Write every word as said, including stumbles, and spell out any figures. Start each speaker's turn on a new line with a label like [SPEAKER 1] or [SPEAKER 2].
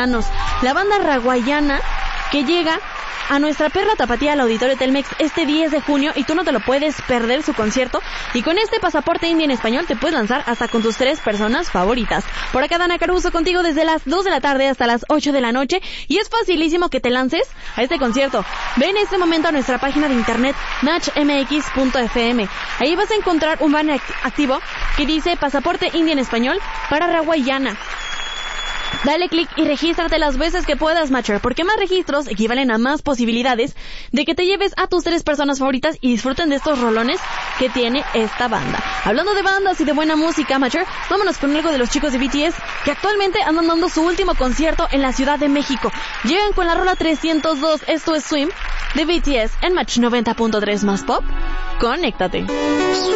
[SPEAKER 1] mexicanos. La banda raguayana que llega a nuestra perla tapatía al Auditorio Telmex este diez de junio y tú no te lo puedes perder su concierto. Y con este pasaporte indie en español te puedes lanzar hasta con tus tres personas favoritas. Por acá Dana Caruso contigo desde las dos de la tarde hasta las ocho de la noche y es facilísimo que te lances a este concierto. Ve en este momento a nuestra página de internet match m x punto f m. Ahí vas a encontrar un banner activo que dice pasaporte indie en español para raguayana. Dale clic y regístrate las veces que puedas, Matcher, porque más registros equivalen a más posibilidades de que te lleves a tus tres personas favoritas y disfruten de estos rolones que tiene esta banda. Hablando de bandas y de buena música, Matcher, vámonos con algo de los chicos de B T S que actualmente andan dando su último concierto en la Ciudad de México. Llegan con la rola trescientos dos, esto es Swim, de B T S en Match noventa punto tres más pop. Conéctate.